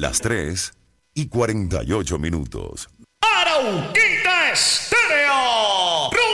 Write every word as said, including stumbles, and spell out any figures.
las tres y cuarenta y ocho minutos. Arauquita Estéreo.